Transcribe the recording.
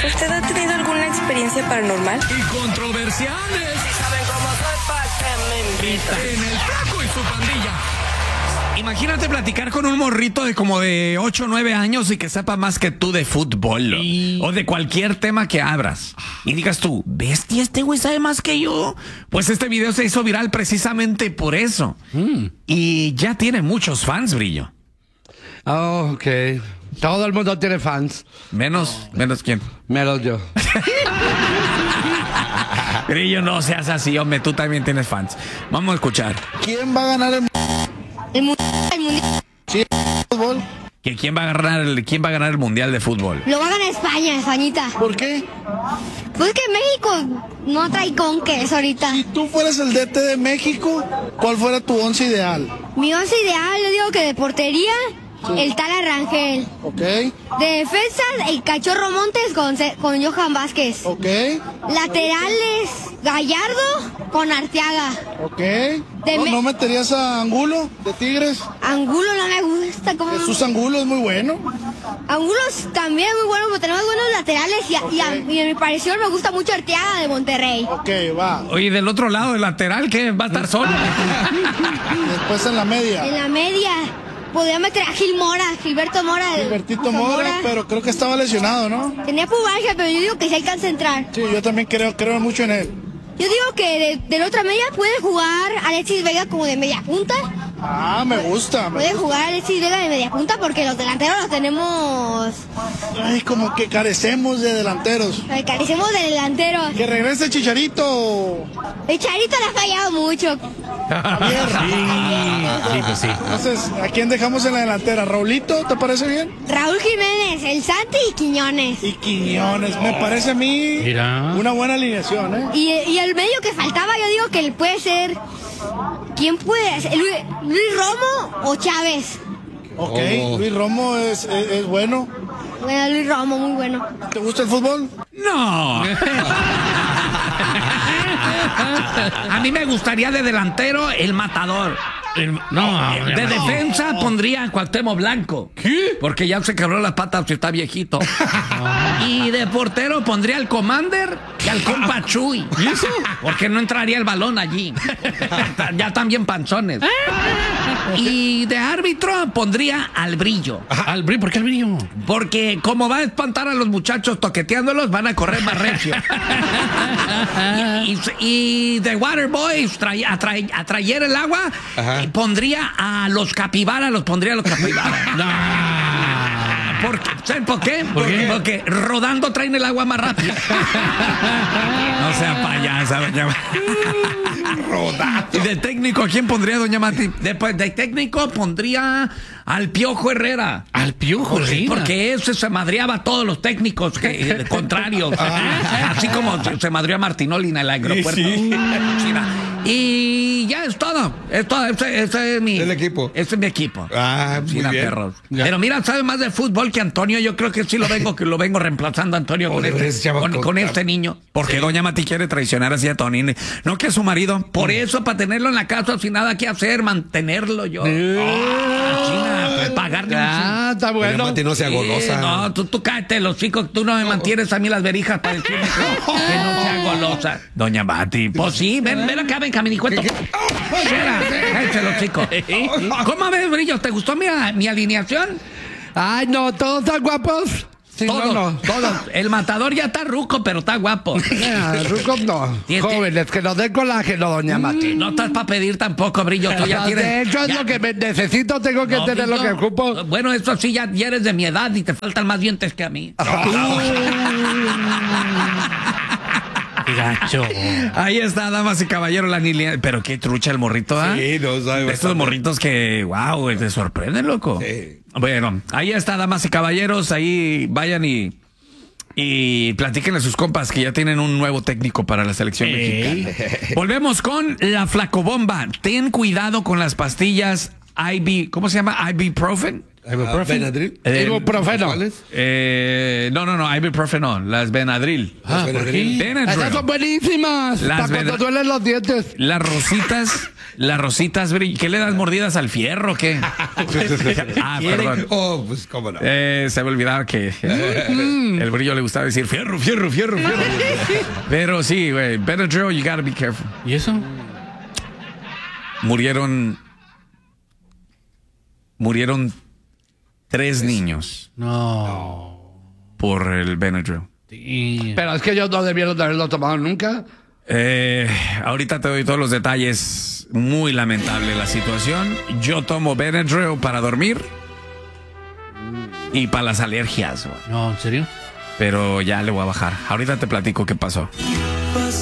¿Usted ha tenido alguna experiencia paranormal? Y controversiales. Si saben cómo soy, ¿pa' qué me invitan? En el Flaco y su pandilla. Imagínate platicar con un morrito de como de 8 o 9 años y que sepa más que tú de fútbol o de cualquier tema que abras. Y digas tú, bestia, este güey sabe más que yo. Pues este video se hizo viral precisamente por eso. Y ya tiene muchos fans, Brillo. Oh, ok. Todo el mundo tiene fans. Menos quién. Menos yo. Brillo, no seas así, hombre, tú también tienes fans. Vamos a escuchar. ¿Quién va a ganar el Mundial. sí, fútbol? ¿Quién va a ganar el Mundial de Fútbol? Lo va a ganar España, Españita. ¿Por qué? Pues que México no trae con queso ahorita. Si tú fueras el DT de México, ¿cuál fuera tu 11 ideal? Mi 11 ideal, yo digo que de portería, el Tala Rangel. ¿Ok? De defensa, el Cachorro Montes con Johan Vázquez. ¿Ok? Laterales, Gallardo con Arteaga. ¿Ok? ¿No meterías a Angulo de Tigres? Angulo no me gusta. Jesús Angulo es muy bueno. Angulo también es muy bueno, pero tenemos buenos laterales y a mi parecer me gusta mucho Arteaga de Monterrey. Ok, va. Oye, del otro lado, del lateral, ¿qué? ¿Va a estar solo? Después en la media. En la media podría meter a Gilberto Mora. Gilbertito Mora, pero creo que estaba lesionado, ¿no? Tenía pubalgia, pero yo digo que sí alcanza a entrar. Sí, yo también creo mucho en él. Yo digo que de la otra media puede jugar Alexis Vega como de media punta. Ah, me gusta. Puede jugar Alexis Vega de media punta porque los delanteros los tenemos. Ay, como que carecemos de delanteros. Carecemos de delanteros. Que regrese Chicharito. El Charito le ha fallado mucho. Sí, pues sí. Entonces, ¿a quién dejamos en la delantera? ¿Raulito? ¿Te parece bien? Raúl Jiménez, el Santi y Quiñones. Y Quiñones, me parece a mí una buena alineación, ¿eh? Y el medio que faltaba, yo digo que él puede ser. ¿Quién puede ser? ¿Luis Romo o Chávez? Ok, Luis Romo es bueno. Bueno, Luis Romo, muy bueno. ¿Te gusta el fútbol? No. A mí me gustaría de delantero el Matador. De defensa pondría a Cuauhtémoc Blanco. ¿Qué? Porque ya se quebró las patas y está viejito. Y de portero pondría al Commander y al compa Chuy. ¿Y eso? Porque no entraría el balón allí. Ya están bien panzones. Y de árbitro pondría al Brillo. ¿Al Brillo? ¿Por qué al Brillo? Porque como va a espantar a los muchachos toqueteándolos, van a correr más recio. y de Waterboy, atraer el agua, pondría a los capibaras, ¿Saben por qué? Porque rodando traen el agua más rápido. No sea payasa, doña Mati. Rodando. Y de técnico, ¿a quién pondría, doña Mati? Después de técnico pondría al Piojo Herrera. ¿Al Piojo Herrera? Porque ese se madreaba a todos los técnicos contrarios. Así como se madreó a Martinoli en el aeropuerto. China. Y ya es todo. Ese es mi equipo. Ese es mi equipo. Muy bien. Perros. Pero mira, sabe más de fútbol que Antonio. Yo creo que sí lo vengo reemplazando a Antonio con este niño. Porque doña Mati quiere traicionar así a Tony. No que a su marido. Por eso, para tenerlo en la casa sin nada que hacer, mantenerlo yo. China, pagarle está bueno. Doña Mati no sea golosa. No, tú cállate, los chicos, tú no me mantienes a mí las verijas para decirme que no sea golosa. Doña Mati, pues sí, ven acá, ven, caminicueto. Cállate los chicos. ¿Cómo ves, Brillo? ¿Te gustó mi alineación? Ay, no, todos están guapos. Sí, todos. El Matador ya está ruco, pero está guapo. Ruco no. Jóvenes, que nos den colágeno, doña Mati. No estás para pedir tampoco, Brillo. Tú ya tienes. De hecho, es lo que necesito, tengo que tener lo que ocupo. Bueno, eso sí, ya eres de mi edad y te faltan más dientes que a mí. Gacho. Ahí está, damas y caballeros, la Nilia. Pero qué trucha el morrito, ¿ah? Sí, no sabe. Estos morritos que, wow, te sorprenden, loco. Sí. Bueno, ahí está, damas y caballeros. Ahí vayan y platiquen a sus compas que ya tienen un nuevo técnico para la selección mexicana. Volvemos con la flacobomba. Ten cuidado con las pastillas ¿cómo se llama? Ibuprofen. Benadryl. Ibuprofeno. ¿Cuáles? No, ibuprofeno, las Benadryl. ¿por qué? Esas Benadryl. son buenísimas. Las Para cuando Benadryl. duelen los dientes. Las rositas, ¿qué le das mordidas al fierro o qué? Perdón. Oh, pues cómo no. Se me olvidaba que el Brillo le gustaba decir fierro. Pero sí, güey, Benadryl, you gotta be careful. ¿Y eso? Murieron 3 niños No. por el Benadryl. Sí. Pero es que ellos no debieron de haberlo tomado nunca. Ahorita te doy todos los detalles. Muy lamentable la situación. Yo tomo Benadryl para dormir y para las alergias, güey. No, ¿en serio? Pero ya le voy a bajar. Ahorita te platico qué pasó.